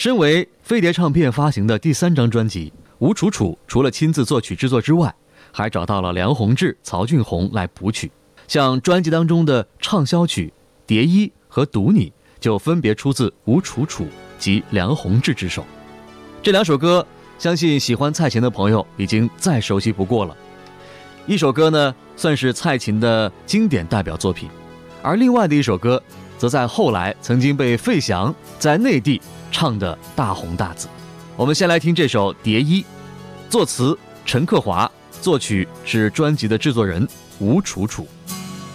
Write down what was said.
身为飞碟唱片发行的第3张专辑，吴楚楚除了亲自作曲制作之外，还找到了梁鸿志、曹俊宏来补曲。像专辑当中的畅销曲《蝶衣》和《赌你》就分别出自吴楚楚及梁鸿志之手。这2首歌，相信喜欢蔡琴的朋友已经再熟悉不过了。一首歌呢，算是蔡琴的经典代表作品，而另外的一首歌，则在后来曾经被费翔在内地唱得大红大紫。我们先来听这首《蝶衣》，作词陈克华，作曲是专辑的制作人吴楚楚。